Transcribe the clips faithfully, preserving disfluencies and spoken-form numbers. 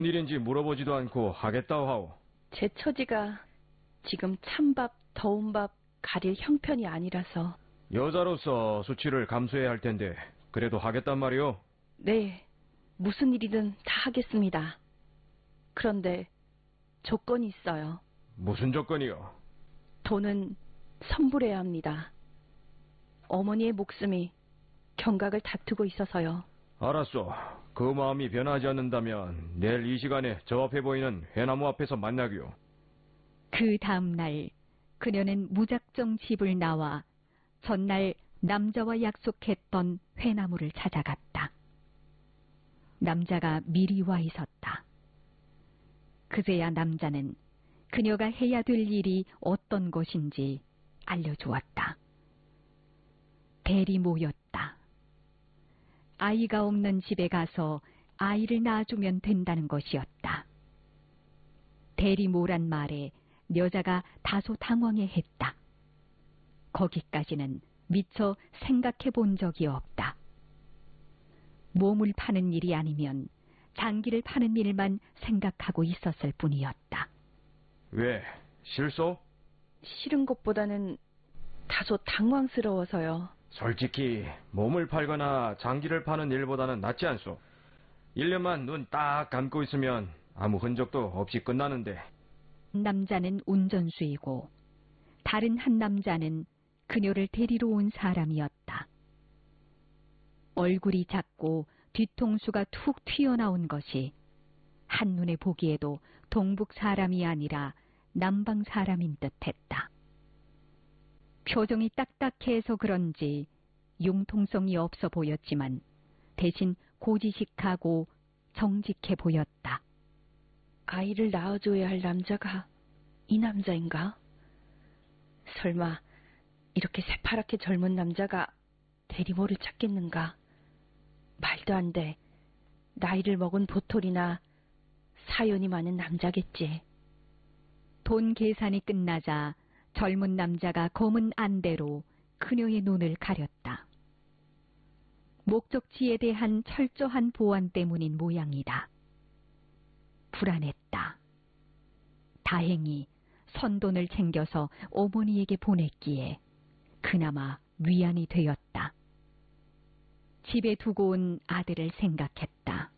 일인지 물어보지도 않고 하겠다고 하오. 제 처지가 지금 찬밥, 더운 밥 가릴 형편이 아니라서. 여자로서 수치를 감수해야 할 텐데 그래도 하겠단 말이오? 네, 무슨 일이든 다 하겠습니다. 그런데 조건이 있어요. 무슨 조건이요? 돈은 선불해야 합니다. 어머니의 목숨이 경각을 다투고 있어서요. 알았소. 그 마음이 변하지 않는다면 내일 이 시간에 저 앞에 보이는 회나무 앞에서 만나기요. 그 다음 날 그녀는 무작정 집을 나와 전날 남자와 약속했던 회나무를 찾아갔다. 남자가 미리 와 있었다. 그제야 남자는 그녀가 해야 될 일이 어떤 것인지 알려주었다. 대리모였다. 아이가 없는 집에 가서 아이를 낳아주면 된다는 것이었다. 대리모란 말에 여자가 다소 당황해했다. 거기까지는 미처 생각해 본 적이 없다. 몸을 파는 일이 아니면 장기를 파는 일만 생각하고 있었을 뿐이었다. 왜? 실소? 싫은 것보다는 다소 당황스러워서요. 솔직히 몸을 팔거나 장기를 파는 일보다는 낫지 않소? 일 년만 눈 딱 감고 있으면 아무 흔적도 없이 끝나는데. 남자는 운전수이고 다른 한 남자는 그녀를 데리러 온 사람이었다. 얼굴이 작고 뒤통수가 툭 튀어나온 것이 한눈에 보기에도 동북 사람이 아니라 남방 사람인 듯했다. 표정이 딱딱해서 그런지 융통성이 없어 보였지만 대신 고지식하고 정직해 보였다. 아이를 낳아줘야 할 남자가 이 남자인가? 설마 이렇게 새파랗게 젊은 남자가 대리모를 찾겠는가? 말도 안 돼. 나이를 먹은 보톨이나 사연이 많은 남자겠지. 돈 계산이 끝나자 젊은 남자가 검은 안대로 그녀의 눈을 가렸다. 목적지에 대한 철저한 보안 때문인 모양이다. 불안했다. 다행히 선돈을 챙겨서 어머니에게 보냈기에 그나마 위안이 되었다. 집에 두고 온 아들을 생각했다.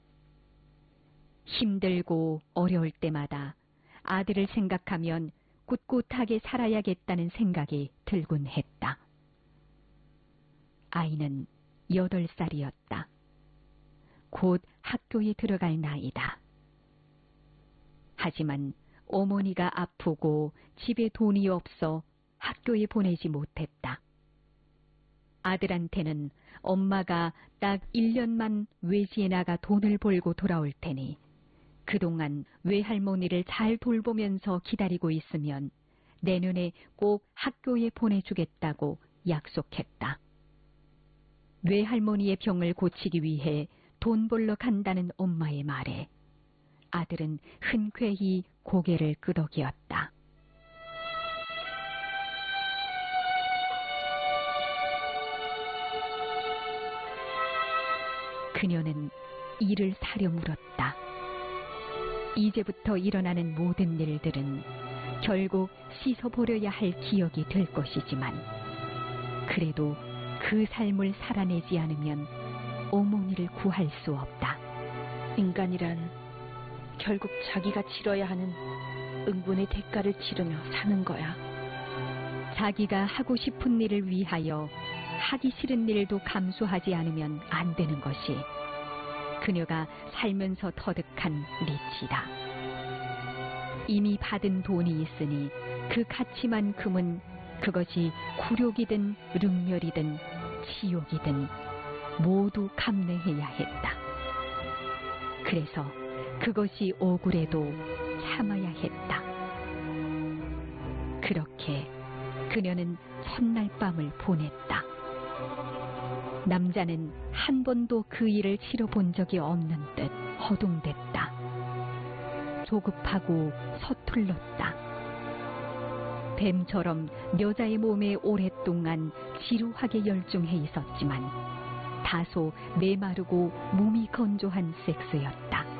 힘들고 어려울 때마다 아들을 생각하면 꿋꿋하게 살아야겠다는 생각이 들곤 했다. 아이는 여덟 살이었다. 곧 학교에 들어갈 나이다. 하지만 어머니가 아프고 집에 돈이 없어 학교에 보내지 못했다. 아들한테는 엄마가 딱 일 년만 외지에 나가 돈을 벌고 돌아올 테니 그동안 외할머니를 잘 돌보면서 기다리고 있으면 내년에 꼭 학교에 보내주겠다고 약속했다. 외할머니의 병을 고치기 위해 돈 벌러 간다는 엄마의 말에 아들은 흔쾌히 고개를 끄덕이었다. 그녀는 이를 사려 물었다. 이제부터 일어나는 모든 일들은 결국 씻어버려야 할 기억이 될 것이지만 그래도 그 삶을 살아내지 않으면 어머니를 구할 수 없다. 인간이란 결국 자기가 치러야 하는 응분의 대가를 치르며 사는 거야. 자기가 하고 싶은 일을 위하여 하기 싫은 일도 감수하지 않으면 안 되는 것이 그녀가 살면서 터득한 리치다. 이미 받은 돈이 있으니 그 가치만큼은 그것이 굴욕이든 릉멸이든 치욕이든 모두 감내해야 했다. 그래서 그것이 억울해도 참아야 했다. 그렇게 그녀는 첫날 밤을 보냈다. 남자는 한 번도 그 일을 치러본 적이 없는 듯 허둥댔다. 조급하고 서툴렀다. 뱀처럼 여자의 몸에 오랫동안 지루하게 열중해 있었지만 다소 메마르고 몸이 건조한 섹스였다.